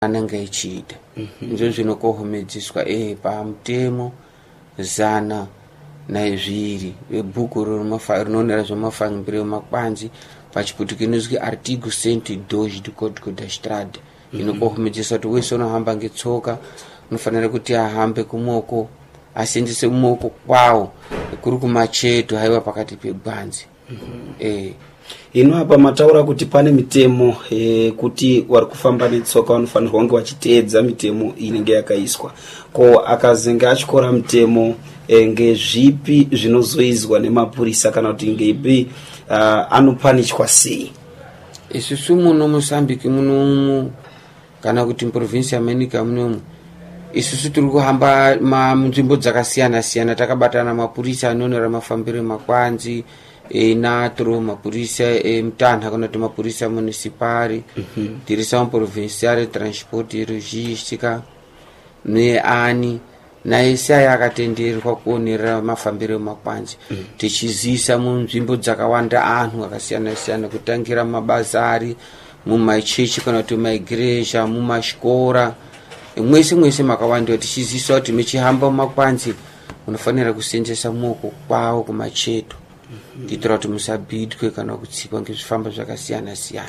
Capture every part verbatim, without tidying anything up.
anenge echiita ndizvo zvinokohomedzeswa eh pamutemo zana naizviri webhuku rinoonera zvemafambiro emakwanzi pachiputuki inozwi artigo cento e dois do código da estrada inokohomedzesa kuti wese unohamba ngetsoka unofanira kuti ahambe kumoko asendese kumoko kwawo kuri kumacheto haiwa pakati pegwanzi. eh ino apa mataura kuti pane mitemo e, kuti wari kufamba netsoka wanofanirwa kunge wachiteedza mitemo inenge yakaiswa ko akazenga achikora mitemo e, ngezvipi zvinozoizwa nemapurisa kana kuti ngeipi uh, anopanishwa sei? isusu muno Mozambique muno kana kuti province ya Manica muno isusu tiri kuhamba munzvimbo dzakasiyana siyana takabatana mapurisa anoonera mafambiro emakwanzi e natro mapurisa e mtanda kana kuti mapurisa municipari mm-hmm. direção provincial de transporte e logística ne ani na esa yakatenderwa kuonera mafambiro emakwanzi mm. tichizisa munzvimbo dzakawanda anhu akasiyana siyana kutangira mabazari mumachechi kana kuti maigreja mumashikora mwese mwese makawanda tichizisa kuti mechihamba mumakwanzi unofanira kusenzesa moko kwawo kumacheto kuitira kuti musabhidwe kana kutsikwa ngezvifamba zvakasiyana siyana.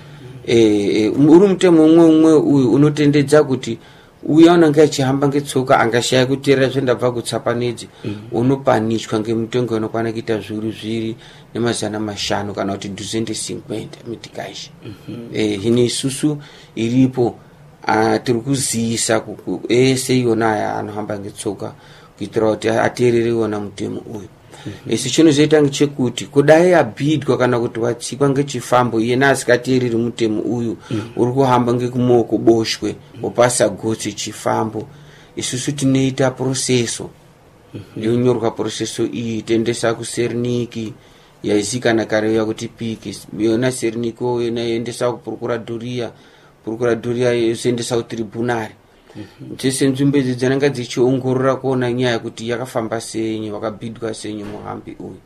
eh uri mutemo umwe umwe uyu unotendedza kuti uya unenge achihamba ngetsoka angashaya kuteera zvendabva kutsapanidzi unopanishwa ngemutengo unokwana kuita zviuru zviri nemazana mashanu kana kuti duzende cinquenta mitikashi. eh hini isusu iripo tiri kuziisa ese iyona aya anohamba ngetsoka kuitira kuti ateerere iwona mutemo uyu. esi chinozoita ngechekuti kudai abhidwa kana kuti watsikwa ngechifambo iyena asikateereri mutemo uyu uri kuhamba ngekumoko boshwe wopasa gotsi chifambo isusu tinoita proceso yonyorwa proceso iyi tendesa kuserniki yaizikana kare yakuti piki yona serniko yona yendesa kuprokuradoria prokuradoria yosendesa kutribunal tese nzvimbo idzi dzinenge dzichiongorora kuona nyaya kuti yakafamba senyi wakabhidwa senyi muhambi uyu.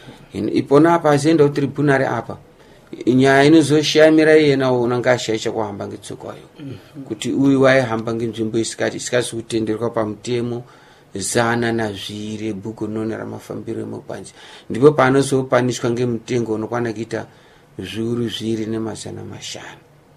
ipona apa azienda kutribunal apa nyaya inozoshamira yena unenge ashaisha kuhamba ngetsokayo kuti uyu waihamba ngenzvimbo isikati isikazi kutenderwa pamutemo zana nazviri bhuku rinoonera mafambiro emakwanzi ndipo panozopanishwa ngemutengo unokwana kuita zviuru zviri nemazana mashanu.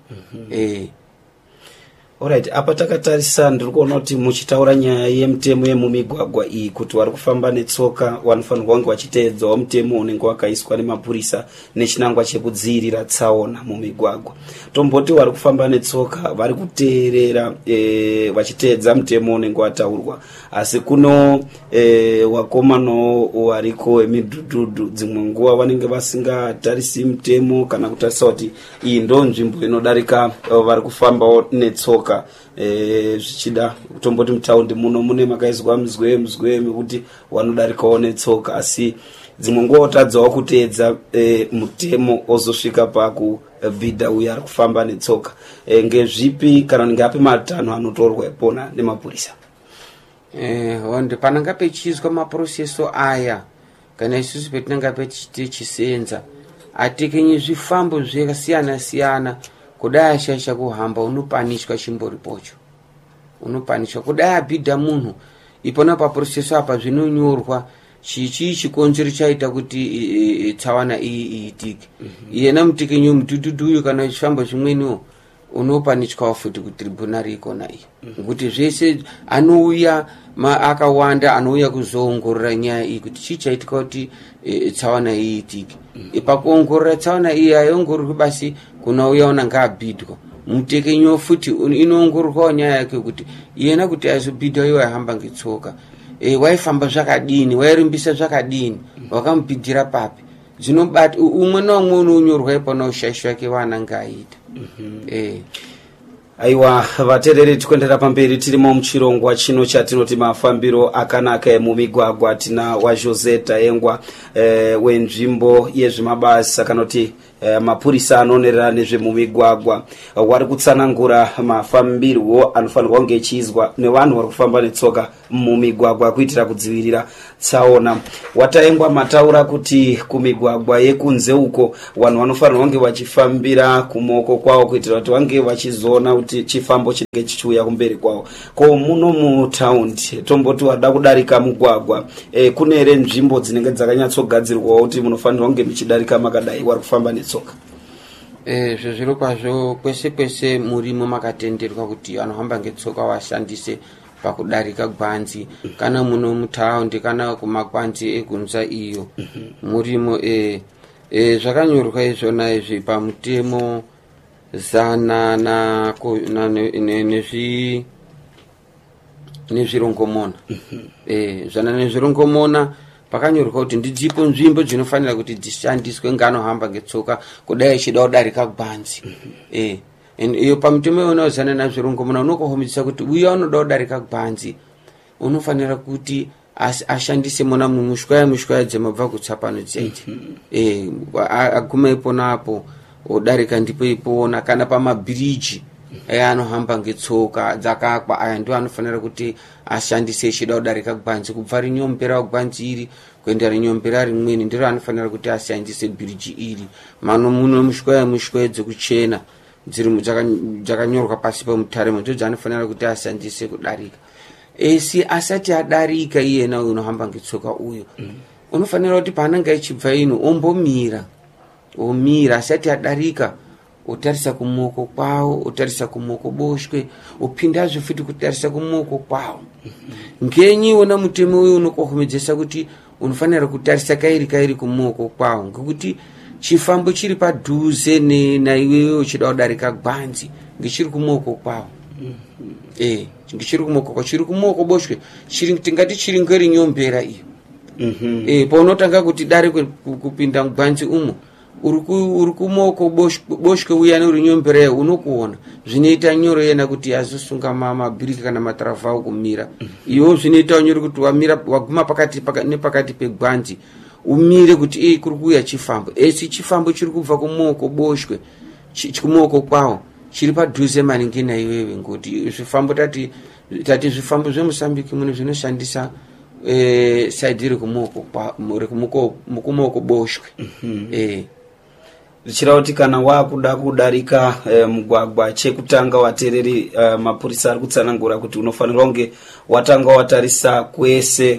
eh Alright, apa takatarisa ndiri kuona kuti muchitaura nyaya yemutemo yemumigwagwa iyi kuti wari kufamba netsoka wanofanirwa kunge wachiteedzawo mutemo unenge wakaiswa nemapurisa nechinangwa chekudziirira tsaona mumigwagwa. Tomboti wari kufamba netsoka vari kuteerera e, vachiteedza mutemo unenge wataurwa, asi kuno e, wakomano wariko emidhudhudhu dzimwe nguva vanenge vasingatarisi mutemo kana kutarisa kuti iyi ndo nzvimbo inodarika vari kufambawo netsoka. Eh zvichida kutomboti mutaundi muno mune makaizwa mzwe mzwe mekuti wanodarikawo netsoka, asi dzimwe nguva otadzawo kuteedza e, mutemo ozosvika pakubhidha uya ari kufamba netsoka. E, ngezvipi kana ngapi matanho anotorwa ipona nemapurisa? eh honde pananga pechizwa maproceso aya kana isusu petinanga pechisenza atekenye zvifambo zvakasiyana siyana kudai ashaisha kuhamba unopanishwa chimbori pocho, unopanishwa kudai abhidha munhu ipona paproceso apa zvinonyorwa chichi chikonzero chaita kuti e, e, tsawana iyi iitike. iyena mutekenyo mudhudhudhu uyu kana chifambo zvimweniwo unopanishwa futi kutribunari ikona iyi ngekuti zvese anouya akawanda anouya kuzoongorora nyaya iyi kuti chii chaitika kuti e, tsawana iitike. pakuongorora tsawana iyi aiongororwi basi kunauya unanga abhidwa mutekenyo futi inoongororwa nyaya yake kuti iyena kuti aizobhidwa iwo aihamba ngetsoka e, waifamba zvakadini, wairumbisa zvakadini, wakamubhidhira papi, dzinobati umwe naumwe unonyorwa ipona ushaisho wake waananga aita. eh aiwa vateereri tikuendera pamberi tirimo muchirongwa chino chatinoti mafambiro akanaka emumigwagwa. tina wa Jose Taengwa e, wenzvimbo yezvimabasa kana kuti uh, mapurisa anonerera nezvemumigwagwa uh, wari kutsanangura mafambirwo anofanirwa kunge echizwa nevanhu vari kufamba netsoka mumigwagwa kuitira kudzivirira tsaona. Wataengwa mataura kuti kumigwagwa yekunze uko vanhu vanofanirwa kunge vachifambira kumaoko kwavo kuitira kuti vange vachizoona kuti chifambo chinenge chichiuya kumberi kwavo. Ko muno mutaundi tomboti wada kudarika mugwagwa e, kune ere nzvimbo dzinenge dzakanyatsogadzirwawo kuti munofanirwa kunge muchidarika makadai wari kufamba netsoka? Eh, zviro kwazvo kwese kwese murimo makatenderwa kuti anohamba ngetsoka washandise pakudarika gwanzi kana muno mutaundi kana kumakwanzi egunza iyo murimo eh eh zvakanyorwa izvona izvi pamutemo zana na na nezvi nezvirongomona eh zana nezvirongomona pakanyorwa kuti ndidzipo nzvimbo dzinofanira kuti dzishandiswe nganohamba ngetsoka kudai chida kudarika gwanzi eh iyo pamutemo yona zana nazvirongomona unokohomedzisa kuti uya unoda kudarika gwanzi unofanira kuti as, ashandise mona mumushwaya mushwaya dzemabva kutsapano dzaiti eh aguma ipo napo odarika ndipo ipona kana pamabiriji eh anohamba ngetsoka dzakakwa aya ndio anofanira kuti ashandise chida kudarika gwanzi kubva rinyombera gwanzi iri kuenda rinyombera rimweni ndiro anofanira kuti ashandise biriji iri mano muno mushwaya mushwaya dzekuchena dziri dzakanyorwa pasi pamutare mudzo dzanofanira kuti ashandise kudarika. Esi asati adarika iyena unohamba ngetsoka uyo mm. unofanira kuti paanenge achibva ino ombomira omira asati adarika utarisa kumoko kwawo utarisa kumoko boshwe upindazve futi kutarisa kumoko kwawo mm-hmm. ngenyi wona mutemo uyo unokohomedzesa kuti unofanira kutarisa kairi kairi kumoko kwawo ngekuti chifambo chiri padhuze ne na iwewe uchida kudarika gwanzi ngichiri kumoko kwawo mm-hmm. eh ngichiri kumoko kwa chiri kumoko boshwe chiri tingati chiri ngeri nyombera iyo mhm eh paunotanga kuti dare kupinda gwanzi umo uruku urukumoko boshwe boshwe uyana uri nyombera unokuona zvinoita nyoro yena kuti azosunga mama birika kana matrava kumira mm-hmm. iyo zvinoita nyoro kuti wamira waguma pakati pakati nepakati pegwanzi umire kuti eh kuri kuya chifambo esi chifambo chiri kubva kumoko boshwe chikumoko kwawo chiri padhuze maningi na iwewe ngoti zvifambo tati tati zvifambo zveMozambique muno zvinoshandisa eh side iri kumoko kwa muri kumoko mukumoko boshwe mm-hmm. eh zvichirauti kana wakuda kudarika eh, mugwagwa chekutanga watereri uh, mapurisa ari kutsanangura kuti unofanirwa kunge watanga watarisa kwese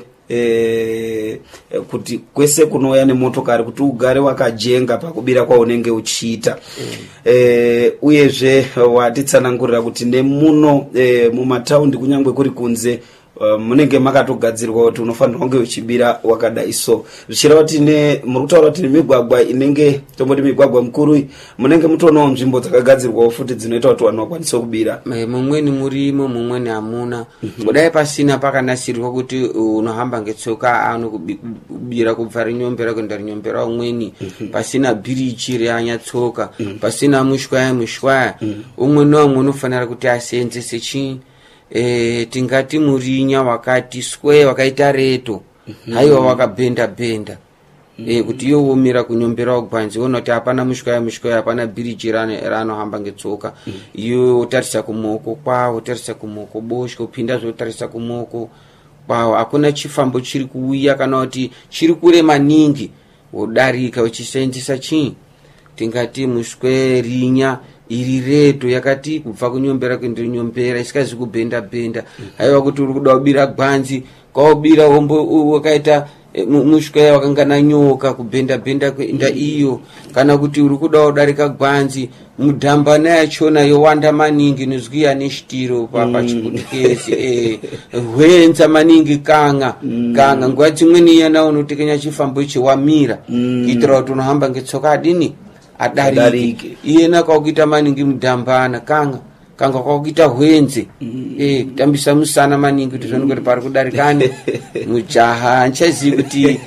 eh kuti kwese kunouya nemotokari kuti ugare wakajenga pakubira kwaunenge uchiita mm. eh uyezve watitsanangurira kuti nemuno eh, mumataundi kunyangwe kuri kunze uh, munenge makatogadzirwa kuti unofanirwa kunge uchibira wakadai so zvichireva kuti ne muri kutaura kuti migwagwa inenge tomboti migwagwa mikuru munenge mutonawo nzvimbo dzakagadzirwa futi dzinoita kuti vanhu vakwanise kubira mumweni murimo mumweni hamuna kudai pasina pakanasirwa kuti unohamba ngetsoka anokubira kubva rinyombera kuenda rinyombera umweni pasina birichi reanyatsoka pasina mushwaya mushwaya umwe naumwe unofanira kuti asenzese chi eh tingati murinya wakati square wakaita reto haiwa wakabenda benda eh kuti iyo umira kunyombera gwanzi ona kuti hapana mushwaya mushwaya hapana bridge rane rano hamba ngetsoka iyo utarisa kumoko kwawo utarisa kumoko boshwe upinda zvotarisa kumoko kwawo hakuna chifambo chiri kuuya kana kuti chiri kure maningi udarika uchisenzesa chi tingati mushwe rinya iri reto yakati kubva kunyombera kuenda nyombera isikazi kubenda benda haiwa kuti uri kuda kubira gwanzi kwaubira hombo wakaita mushwaya wakangana nyoka kubenda benda kuenda iyo kana kuti uri kuda kudarika gwanzi mudhambana yachona yowanda maningi nozwiya neshitiro papa chikutikezi eh hwenza maningi kanga mm. kanga nguva dzimweni yana unotekenya chifambo ichi wamira mm. kuitira kuti unohamba ngetsoka adini adarike iyena kwakuita maningi mudhambana kanga kanga kwakuita hwenze mm. eh kutambisa musana maningi kuti zvino kuti pari kudarikani mujaha anchazi kuti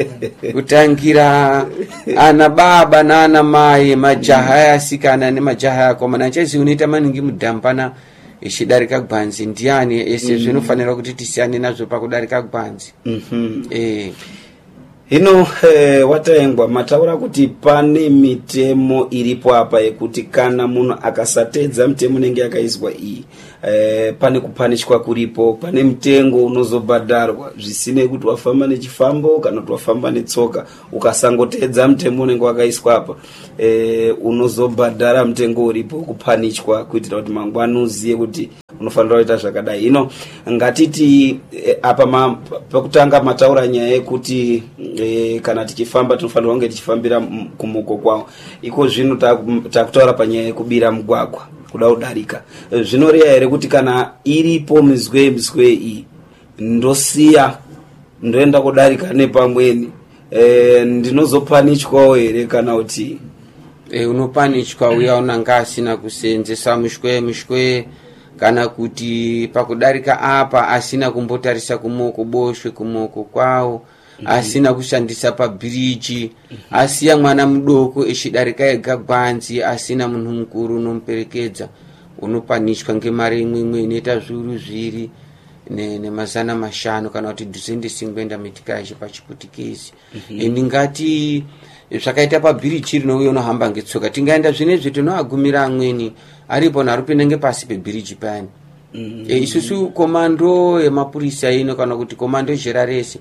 kutangira ana baba nana mai majaha yasikana nemajaha yakomana anchazi unoita maningi mudhambana ichidarika gwanzi ndiani ese zvinofanira kuti tisiyane nazvo pakudarika gwanzi mhm eh Hino eh, wataengwa mataura kuti pane mitemo iripo apa yekuti kana munhu akasatedza mutemo nenge yakaiswa iyi eh, pane kupanishwa kuripo, pane mutengo unozobhadharwa zvisine kuti wafamba nechifambo kana kuti wafamba netsoka. Ukasangotedza mutemo unenge wakaiswa apa eh, unozobhadhara mutengo uripo kupanishwa kuitira kuti mangwana uziye kuti unofanira kuita zvakadai. Hino ngatiti eh, apa ma, pakutanga mataura nyaya yekuti E, kana tichifamba tinofanira kunge tichifambira kumuko kwawo. Iko zvino takutaura panyaya yekubira mugwagwa kuda kudarika. E, zvinoreva here kuti kana iripo mizwe mizwe iyi ndosiya ndoenda kudarika nepamweni e, ndinozopanishwawo here kana kuti e, unopanishwa uya unanga asina kuseenzesa mushwe mushwe kana kuti pakudarika apa asina kumbotarisa kumoko boshwe kumoko kwawo, asina kushandisa pabiriji, asiya mwana mudoko echidarika ega gwanzi asina munhu mukuru unomuperekedza, unopanishwa ngemari imwe imwe inoita zviuru zviri nemazana mashanu kana kuti dhuzende singwenda metikaje pachiputikezi. Endi ngati zvakaita pabiriji rinouya unohamba ngetsoka, tingaenda zvinezvi tinoagumira amweni aripo narupinda ngepasi pebiriji payani. Mm. E, isusu komando yemapurisa ino kana kuti komando jera rese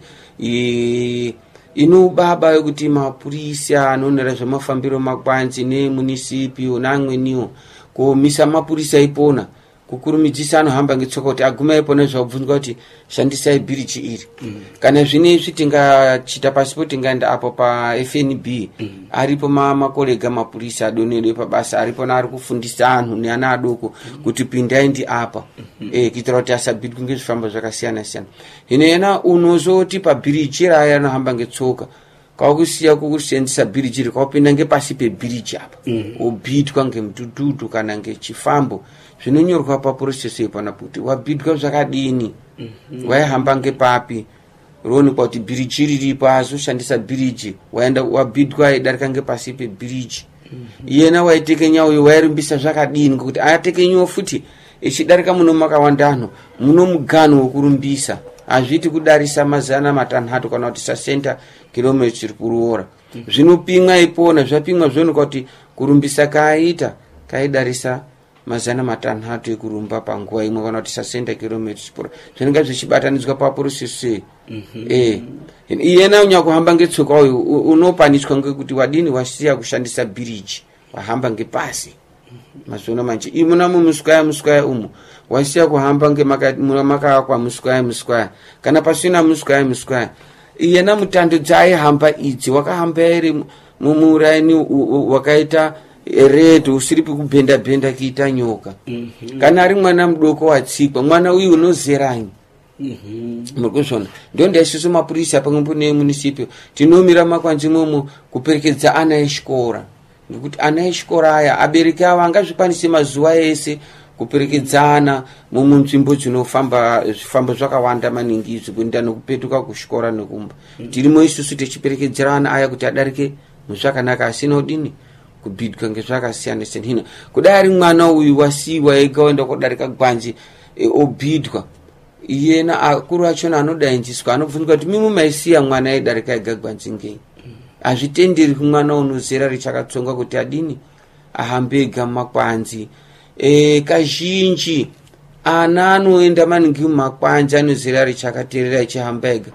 e, ino baba yokuti mapurisa anonera zvemafambiro makwanzi nemunisipi neamweniwo komisa mapurisa ipona kukurumidzisa anohamba ngetsoka kuti aguma ipona zvabvunzwa kuti shandisai bhiriji iri. Mm. Kana zvinezvi tingachita pasipo tingaenda apo pa F N B. Mm. Aripo makolega mapurisa adonedwe pabasa aripo na ari kufundisa anhu neana adoko kuti pindai ndi apa. Mm. Eh kitira kuti asabhidwe ngezvifambo zvakasiyana siyana. Hino yena unozoti pa bhiriji raya anohamba ngetsoka kwakusiya kukusenzesa bhiriji kwapinda ngepasi pebhiriji apa. Mm. Obhidwa ngemutututu kana ngechifambo zvinonyorwa pa process ipana kuti wabhidwa zvakadini. Mm-hmm. Waihamba ngepapi roni kwa kuti bhiriji riripo azoshandisa bhiriji waenda wabhidwa idarika ngepasi pebhiriji. Mm-hmm. Yena waitekenya uyo wairumbisa zvakadini kuti ayatekenyiwa futi echidarika muno makawandano muno mugano wokurumbisa azviti kudarisa mazana matanhatu kana kuti sasenta kilometri kuruora. Mm-hmm. Zvinopimwa ipona zvapimwa zvoni kuti kurumbisa kaita kaidarisa mazana matanhatu ekurumba panguva imwe kana kuti sasenta kilometri por zvinenge zvichibatanidzwa paprocess. Mm-hmm. Eh iyena unya kuhamba ngetsoka uyu unopanishwa ngekuti wadini wasiya kushandisa bridge wahamba ngepasi. Mm-hmm. Mazona manje imuna mumuskwaya muskwaya umu wasiya kuhamba ngemaka maka kwa muskwaya muskwaya kana pasina muskwaya muskwaya iyena mutando dzai hamba idzi wakahamba iri mumuraini wakaita reto usiripi kubhenda bhenda kiita nyoka. Mm-hmm. Kana ari mwana mudoko watsikwa mwana uyu unozeranyi. Mhm. Mukuzvona ndio ndasusu mapurisa pamwe nemunisipi tinomira makwanzi momo kuperekedza ana echikora ngekuti ana echikora aya abereki ava angazvikwanise mazuva ese kuperekedzana mumunzvimbo dzinofamba zvifambo zvakawanda maningi zvekuenda nokupetuka kuchikora nokumba. Mm-hmm. Tirimo isusu tichiperekedzerana aya kuti adarike muzvakanaka asina udini kubhidwa ngezvakasiyana siyana. Hino kudai ari mwana uyu wasiwa ekaenda kudarika gwanzi e, obhidwa iyena akuru achona anodainjiswa anobvunzwa kuti mimi maisiya mwana eidarika ega gwanzi ngei. Azvitenderi kumwana unozera richakatsonga kuti adini ahambe ega makwanzi. E, kazhinji ana anoenda maningi mumakwanzi anozera richakaterera echihamba ega.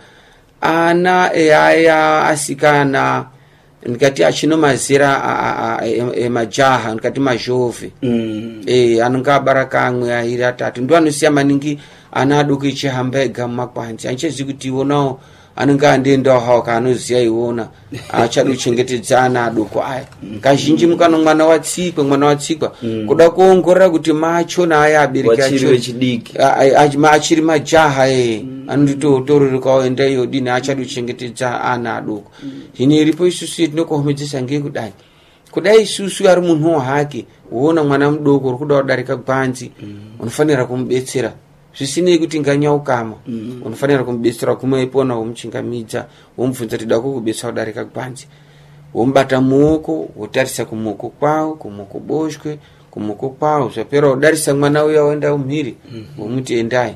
Ana eaya asikana ndikati achino mazera emajaha ndikati mazhove. Mm. Eh anonga baraka amwe airi atatu ndo anosiya maningi ana adoko echihamba ega mumakwanzi anchezi kuti iwonawo anonga andenda hawo kanoziya iwona achado chengetedzana adoko aya. Kazhinji mukano mwana watsikwa mwana watsikwa. Mm. Kuda kuongorora kuti macho na aya abereki acho wechidiki achiri majaha eh. Mm. Anonditotorere kwaenda iyo dini achado chengetedza ana adoko. Mm. Hino iripo isusu tinokohomedzesa ngekudai kudai isusu ari munhu hake uona mwana mudoko uri kuda kudarika gwanzi. Mm. Unofanira kumubetsera zvisinei kuti nganyaukama. Mm. Unofanira kumubetsera kumwe ipona womuchingamidza womubvunza tida kukubetsera kudarika gwanzi wombata muoko wotarisa kumuoko kwawo kumuoko boshwe kumuoko kwawo zvapera udarisa mwana uya waenda umhiri. Mm. Womuti endai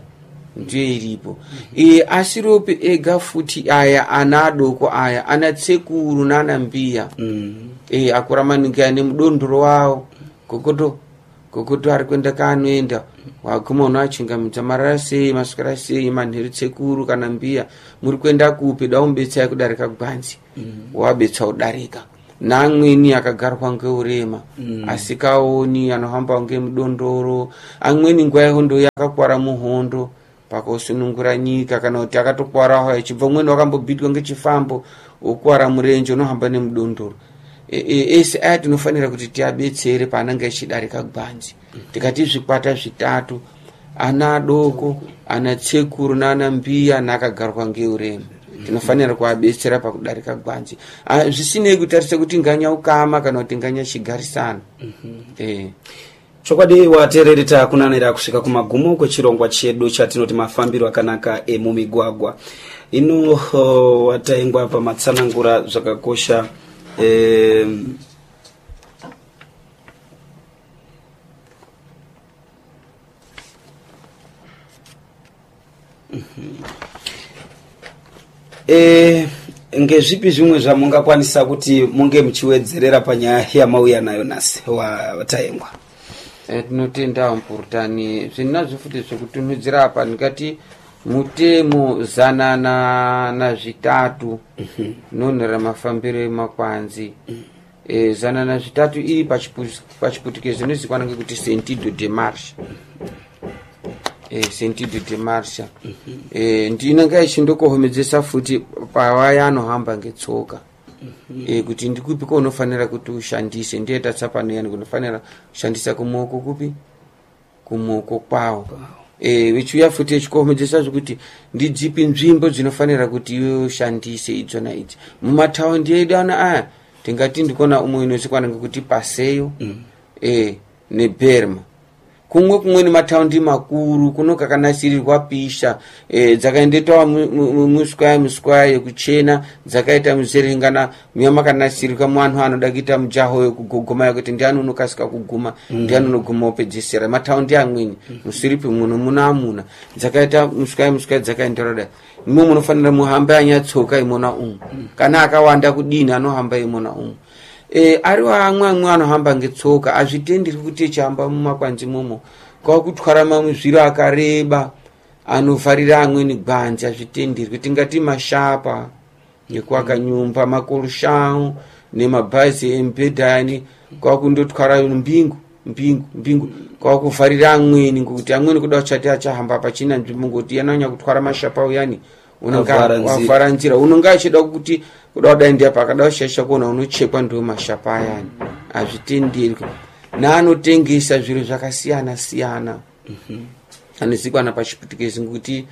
ndiyo iripo. E, asirope ega futi aya ana adoko aya ana tsekuru nana mbiya mm. e, akura maningi ane mudondoro wawo kokoto kokoto ari kuenda kaanoenda waguma unoachingamidza marara sei maswera sei manheru tsekuru kana mbiya muri kuenda kupi da umbetsai kudarika gwanzi mm. wabetsa udarika naamweni akagarwa ngeurema mm. asikaoni anohamba ngemudondoro amweni nguva yehondo yakakwara muhondo pakosunungura nyika kana kuti akatokwaraho achibva umweni wakambobhitwa ngechifambo wokwara murenje unohamba nemudondoro ese aya tinofanira kuti tiabetsere paanenge achidarika gwanzi tikati zvikwata zvitatu ana adoko ana tsekuru nana mbiya naakagarwa ngeurema tinofanira kuabetsera pakudarika gwanzi zvisinei kutarisa kuti nganyaukama kana kuti nganyachigarisana eh chokwadi watereri takunanira kusvika kumagumo kwechirongwa chedu chatinoti mafambiro akanaka emumigwagwa ino uh, wataingwa pamatsanangura zvakakosha eh, eh ngezvipi zvimwe zvamungakwanisa kuti munge muchiwedzerera panyaya yamauya nayo nasi wataingwa? tinotenda mpurutani zvinazvo futi zvekutumidzira apa ndikati mutemo zana na, na zvitatu mm-hmm. nonera mafambiro emakwanzi mm-hmm. e, zana na zvitatu iri pachiputike zvinozikwana ngekuti sentido de marche e, sentido de marche mm-hmm. e, ndinenge ichindokohomedzesa futi pawaya anohamba ngetsoka Mm-hmm. e kuti ndikupi ko unofanira kuti ushandise ndiye tatsapano yani kunofanira kushandisa kumoko kupi kumoko kwawo wow. e vichuya futi echikohomedzesa zvekuti ndidzipi nzvimbo dzinofanira kuti iwe ushandise idzona idzi mumataundi edu ana aya tingati ndikona umwe inosikwana ngekuti paseyo mm. e neberma kumwe kumweni mataundi makuru kunokakanasirirwa pisha e, dzakaendetwa muswaya muswaya yekuchena dzakaita muzeringana muyamakanasirirwa mwanhu anoda kuita mujaho yekugogoma yekuti ndiani unokasika kuguma mm. ndiani unoguma upedzisira mataundi amweni mm. musiripi muno muna amuna dzakaita muswaya muswaya dzakaenderoda imwe munofanira muhamba anyatsoka imona umu mm. kana akawanda kudini anohamba imona umu e ariwa amwe amwe anohamba ngetsoka azvitenderi kuti echihamba mumakwanzi momo kwakutwara mamwe zviro akareba anofarira amweni gwanzi azvitenderi kuti ngati mashapa nekuaka nyumba makorushau nemabhazi embedhani kwakundotwara mbingu mbingu mbingu kwakufarira amweni ngokuti amweni kuda kuchati achahamba pachina nzvimbo ngoti yananya kutwara mashapa uyani unonga wavhara nzira unonga achida kuti kuda kudaindia pakada kushasha kuona unochekwa ndiwo mashapa ayani azvitenderi naanotengesa zviro zvakasiyana siyana mm-hmm. anozikwana pachiputikezi ngokuti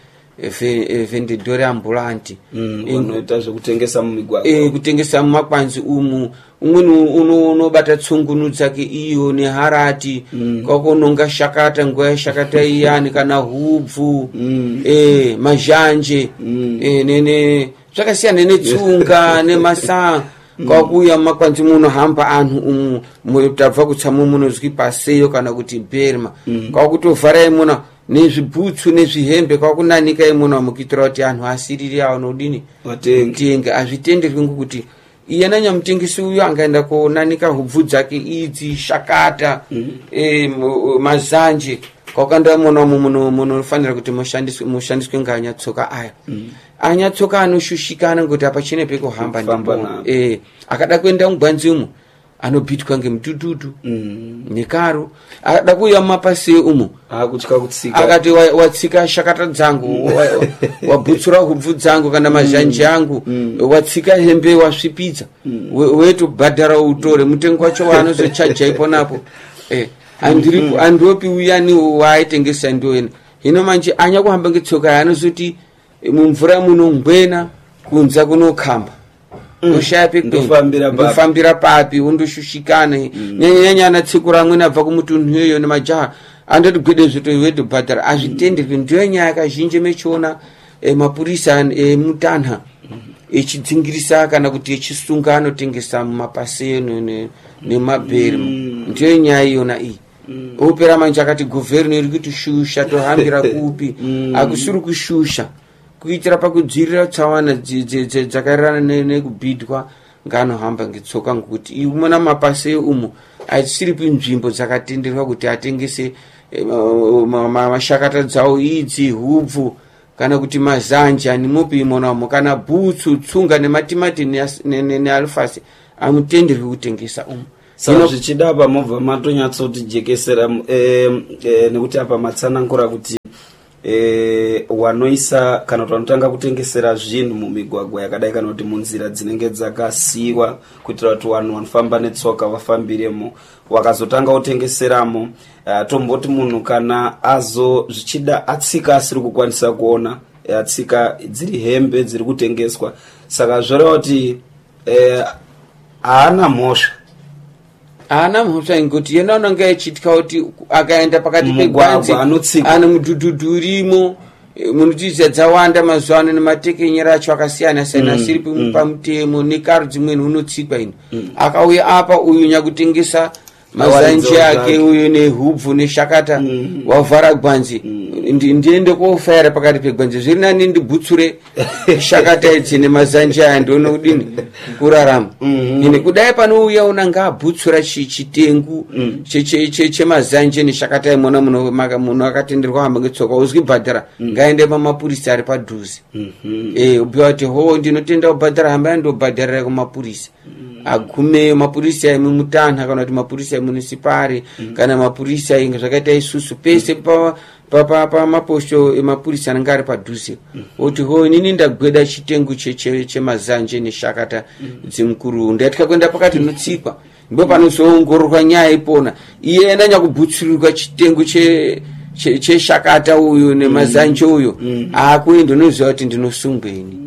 vendedore ambulanti inoita mm, zvekutengesa mumigwagwa eh kutengesa mumakwanzi umu umweni unobata tsungunu dzake iyo neharati mm. kwakononga shakata nguva shakata iyani kana hubvu mm. eh mazhanje mm. eh nene zvakasiyana netsunga nemasa kwakuya makwanzi muno hamba anhu umu mutabva kutsamu muno zvi paseyo kana kuti berma mm. kwakutovhara imona nezvibhutsu nezvihembe kwakunanika imona mukitira kuti anhu asiriri awo nodini watenge azvitenderwi ngokuti iye nanyamutengesi uyu angaenda konanika hubvu dzake idzi shakata mm. e, mazanje kwakanda mona muno munofanira kuti mushandiswe mushandiswe nganyatsoka aya mm. anyatsoka anoshushikana ngokuti apachine pekuhamba ndipo eh akada kuenda mugwanzi umu anobhitwa ngemutututu mm. nekaro akada kuya mapase umu akutya kutsika akati watsika wa shakata dzangu wabhutsura hubvu dzangu kana mazhanje angu mm. watsika hembe wasvipidza mm. weto bhadhara utore mutengo wacho wanozochaja iponapo eh andiri mm. andropi uyani waitengesa ndoena hino manje anya kuhamba ngetsoka yanozoti mumvura muno ngwena kunza kunokhamba ushapi ndofambira papi ndofambira papi undoshushikana mm. nyanya anatsikura amwe nabva kumutunhu yoyo nemajaha andoti gwede zvito wedo bhadhara azvitenderwi mm. ndiyo nyaya kazhinji mechiona e, mapurisa e, mutanha mm. echidzingirisa kana kuti echisunga anotengesa mumapaseno nemabheri mm. ndiyo nyaya iyona iyi mm. opera manje akati governor iri kutishusha tohambira kupi mm. akusiri kushusha kuitira pakudzivirira tsawana dzakairana nekubhidwa nganohamba ngetsoka ngokuti imona mapasi umu atisiripi nzvimbo dzakatenderwa kuti atengese mashakata dzawo idzi hubvu kana kuti mazanja nimopi imonamo kana bhutsu tsunga nematimati nealfasi amutenderwi kutengesa umu saka zvichida apa mobva matonyatsoti jekesera eh, eh, nekuti apa matsanangura kuti eh, wanoisa kana kuti vanotanga kutengesera zvinhu mumigwagwa yakadai kana kuti munzira dzinenge dzakasiyiwa kuitira kuti vanhu vanofamba netsoka vafambiremo wakazotanga kutengeseramo uh, tomboti munhu kana azo zvichida atsika asiri kukwanisa kuona atsika dziri hembe dziri kutengeswa saka zvoreva kuti eh, haana mhosva haana mhosva ngekuti yena unenge achitya kuti akaenda pakati pegwanzi ane mudhudhudhu urimo munotidza dzawanda mazuva ano nematekenyera acho akasiyana siyana asiri mm. pamutemo nekaro dzimweni unotsikwa ino mm. akauya apa uyu nyakutengesa mazanje ake uyu nehubvu neshakata mm. wavhara gwanzi mm. ndiende kofaira pakati pegwanzi zviri nani ndibhutsure shakata idzi nemazanje aya ndione kudini kurarama mm-hmm. ine kudai panouya unanga abhutsura chitengu mm. chemazanje neshakata imona munhu akatenderwa hamba ngetsoka uzwi bhadhara mm. ngaende pamapurisa ari padhuze mm-hmm. e ubiwa kuti ho ndinotenda kubhadhara hamba ndobhadharira kumapurisa mm. agumeyo mapurisa emutanha kana kuti mapurisa emunisipari mm. kana mapurisa inga zvakaita isusu pese pa papa pa maposho emapurisa anenge ari padhuze oti ho inini ndagweda chitengu chemazanje neshakata dzimukuru ndatya kuenda pakati notsikwa ndo panozoongororwa nyaya ipona iye endanya kubhutsurirwa chitengu cheshakata uyu nemazanje uyu akuenda unoziva kuti ndinosungweni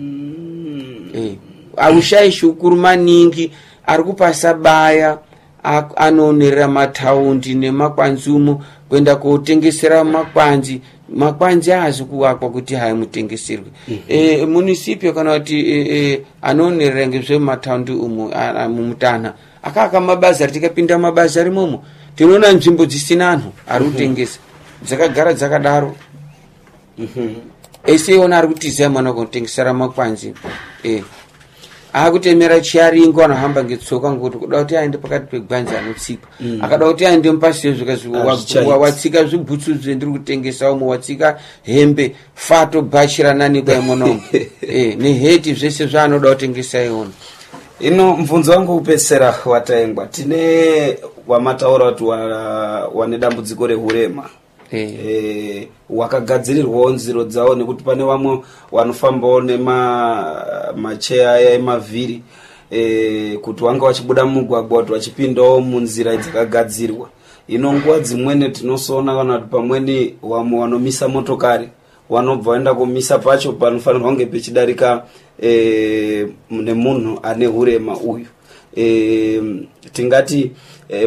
aushayishi ukuru maningi ari kupasa baya anonerera mataundi nemakwanzumo kuenda kotengesera makwanzi makwanzi azi kuwakwa kuti hai mutengeserwe mm-hmm. e, munisipio kana kuti e, e, anonerera ngezvemataundi umu mumutana akaka mabazari tikapinda mabazari momo tinoona nzvimbo dzisina anhu ari kutengesa mm-hmm. dzakagara dzakadaro mm-hmm. ese iona ari kutiziva mwana kutengesera makwanzi e. akutemera chiaringo anohamba ngetsoka ngokuti kuda kuti aende pakati pegwanzi anotsikwa mm. akada kuti aende mupasi zvikazwatsika zvibhutsu zvendiri kutengesa umwe watsika hembe fato bachira nani kwaimonomo e, neheti zvese zvaanoda kutengesa iona ino mvunzo wangu upesera wataengwa tine wamataura kuti wane dambudziko rehurema Hey. E, wakagadzirirwawo nziro dzawo nekuti pane vamwe vanofambawo nema macheya aya emavhiri e, kuti wanga wachibuda mumugwagwa kuti wachipindawo munzira dzakagadzirwa ino nguva dzimweni tinosoona kana kuti pamweni vamwe vanomisa motokari vanobva vaenda kumisa pacho panofanirwa kunge pechidarika e, nemunhu ane hurema uyu e, tingati e,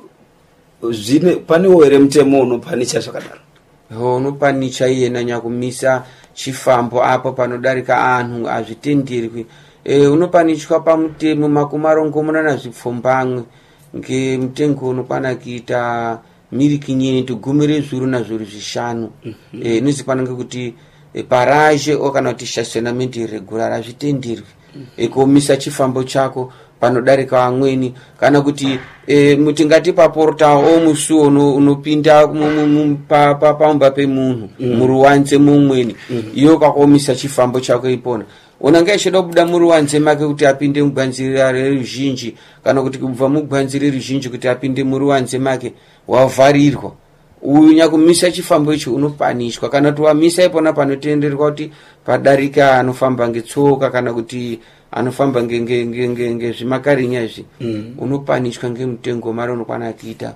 zvine panewo here mutemo unopanicha zvakadaro unopanicha iyena nyakumisa chifambo apo panodarika anhu azvitenderwi e, unopanichwa pamutemo makumi arongomuna nazvipfumbamwe ngemutengo unokwana kuita miriki nyeni gumi rezviuru nazviuru zvishanu mm-hmm. e, inozi panenge kuti e, paraje o kana kuti stationament irregular azvitenderwi mm-hmm. e, komisa chifambo chako panodarika amweni kana kuti e, mutingati paportawo musuo unopinda pamba pemunhu mm. muruwanze mumweni mm. iyo kakomisa chifambo chako ipona unanga achida kubuda muruwanze make kuti apinde mugwanzi reruzhinji kana kuti kubva mugwanzi reruzhinji kuti apinde muruwanze make wavharirwa uyu nyakumisa chifambo icho unopanishwa kana kuti wamisa ipona panotenderwa kuti padarika anofamba ngetsoka kana kuti anofamba ngezvimakarinya izvi mm. unopanishwa ngemutengo mari unokwana kuita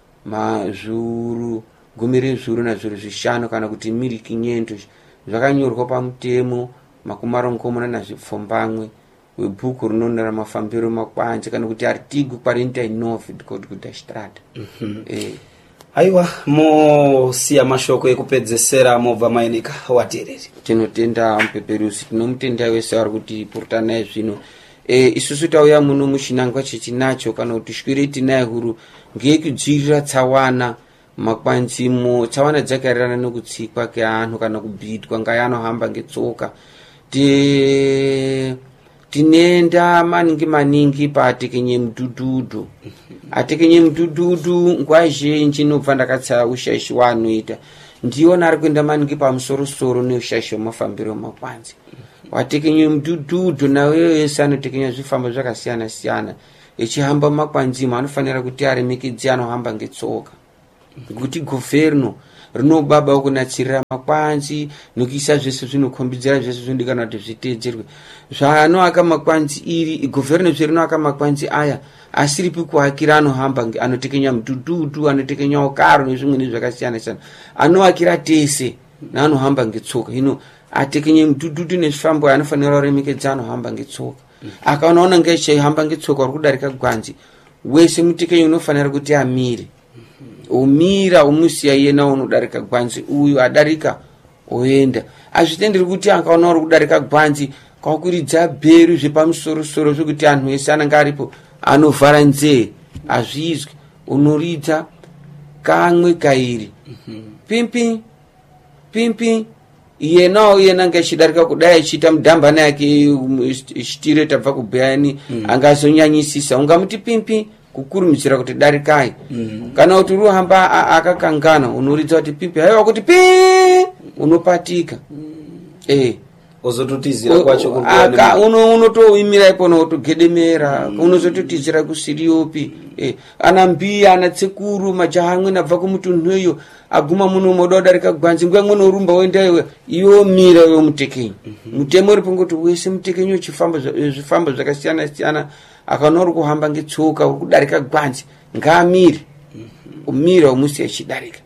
mazviuru gumi rezviuru nazviuru zvishanu kana kuti miriki nyendo zvakanyorwa pamutemo makumi arongomuna nazvipfumbamwe webhuku rinonera mafambiro makwanzi kana kuti artigo quarenta e nove do código da estrada mm-hmm. eh. aiwa mosiya mashoko ekupedzesera mobva mainika watereri tinotenda mupeperusi tinomutenda wese ari kuti purutana zvino e, isusu tauya muno muchinangwa chechinacho kana kuti shwire tinaye huru ngeyekudzivirira tsawana makwanzimo tsaona dzakarirana nekutsikwa keanhu kana kubhitwa ngayanohamba ngetsoka. ti tinenda maningi maningi paatekenye mudhudhudhu. Atekenye mudhudhudhu nguva zhinji nobva ndakatsaya ushaishi waanoita ndiona ari kuenda maningi pamusorosoro neushaishi wemafambiro emakwanzi. Watekenye mudhudhudhu nawo yese anotekenya zvifambo zvakasiyana siyana echihamba makwanzimo anofanira kuti aremekedze anohamba ngetsoka. Kuti governo rinobaba kunatsirira makwanzi nokuisa zvese zvinokombidzira zvese zvinodikanwa kuti zviteedzerwe. Zvaanoaka makwanzi iri governo zverinoaka makwanzi aya asiripi kuakira anohamba anotekenya mudhudhudhu anotekenya ukaro nezvimweni zvakasiyana siyana anoakira tese naanohamba ngetsoka. Hino atekenye mudhudhudhu nezvifambo anofanira kuremekedza anohamba ngetsoka. Akaonaona ngechihamba ngetsoka uri kudarika gwanzi wese mutekenyi unofanira kuti amire. Umira umusiya yena unodarika gwanzi uyu adarika oenda. Azvitenderi kuti akaona uri kudarika gwanzi kwakuridza bheru zvepamusoro-soro zvokuti anhu ese ananga aripo anovhara nzee. Azvizwi unoridza kamwe kairi pimpi pimpi yenawo yena ngechidarika kudai achiita mudhambana yake chitire tabva kubhayani angazonyanyisisa ungamuti pimpi kukurumidzira kuti darikai. Mm. Kana kuti uruhamba akakangana unoridza kuti pimpi haiwa kuti pi unopatika. Mm. Eh ozototizira kwacho aka uno unotoimira ipono utogedemera. Mm. Unozototizira kusiriyopi. Eh ana mbiya ana tsekuru majaha amwe abva kumutunhuyo aguma muno moda darika gwanzi ngwe mwe norumba wenda iwe iyo mira yo mutekenyi. Mm-hmm. Mutemo uri pongoti wese mutekenyi uchifamba zvifambo zvakasiyana siyana akaona kuhamba ngetsoka uri kudarika gwanzi ngamire. Umira umusiya chidarika.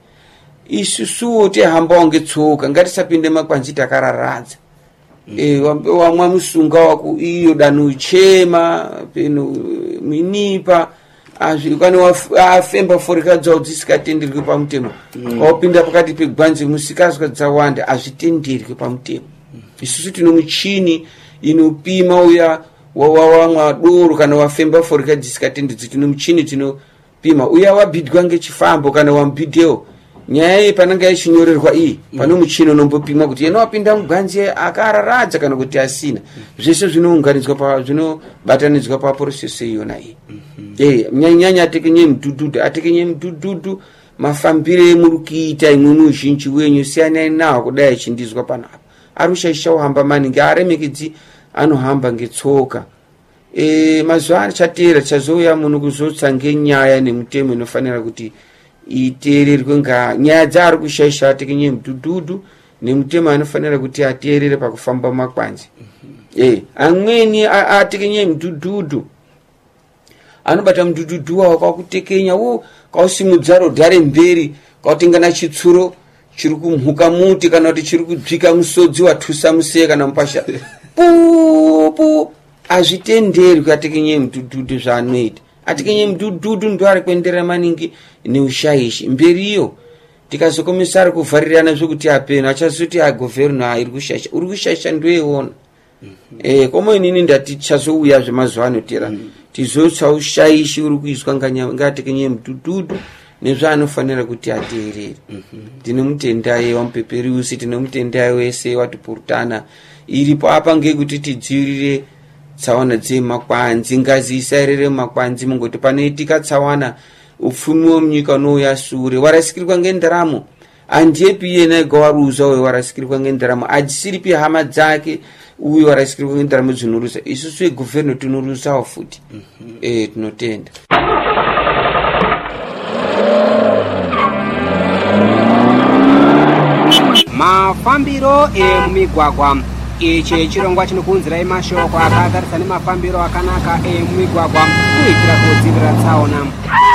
Isusuwo tehamba ngetsoka ngatisapinde makwanzi takararadza. Eh wamwa musunga wako iyo danu chema peno minipa azvikani afemba forikadza udzisingatenderwi pamutemo. Wapinda pakati pegwanzi musikazwa dzawanda azvitenderwi pamutemo. Isusu tino muchini inopima uya wawamwa doro kana wafemba forika dzisikatendedzi tino muchini tinopima uya wabhidwa ngechifambo kana wambideo nyaya iyi pananga yachinyorerwa iyi pano muchini unombopima kuti yena wapinda mugwanzi akararadza kana kuti asina. Zvese zvinounganidzwa pa zvinobatanidzwa pa process iyona iyi. Eh nyanya atekenye mudhudhudhu atekenye mudhudhudhu mafambire murikuita imwe muzhinji wenyu siyana nawo kudai chindizwa panapa. Arushaisha uhamba maningi aremekedzi anohamba ngetsoka. E mazuva achatera chazouya munhu kuzotsa ngenyaya nemutemo inofanira kuti iteererwe nga nyaya dzari kushaisha atekenye mudhudhudhu nemutemo anofanira kuti ateerere pakufamba makwanzi. Eh amweni atekenye mudhudhudhu anobata mudhudhudhu wawo kwakutekenya wo kwausimudza rodhare mberi kwautengana chitsuro chiri kumhuka muti kana kuti chiri kudzvika musodzi watusa musee kana mupasha pu pu azvitenderwi atekenye mudhudhudhu zvaanoita. Atekenye mudhudhudhu ndo ari kuenderera maningi neushaishi mberiyo tikazokomesara kuvharirana zvokuti apeno achazoti agovernor iri kushaisha uri kushaisha ndoiona. Eh komo inini ndati chazouya zvemazuva anotera tizotsa ushaishi uri kuizwa ngatekenye mudhudhudhu nezvaanofanira kuti ateerere. Tinomutendai waMupeperiusi tinomutendai wese watipurutana iripo apa ngekuti tidzivirire tsawana dzemakwanzi ngazi isairere makwanzi mungoti panoitika tsawana upfumi womunyika unouya sure warasikirwa ngendaramo andiepi yena gawaruza uyo warasikirwa ngendaramo adzisiripi hama dzake uyo warasikirwa ngendaramo dzinorusa isusu egoverno tinorusawo futi. Eh tinotenda. Mafambiro emumigwagwa ichi chirongwa chinokunzirai mashoko akagarisana nemafambiro akanaka emumigwagwa kuitira kudzivirira tsaona.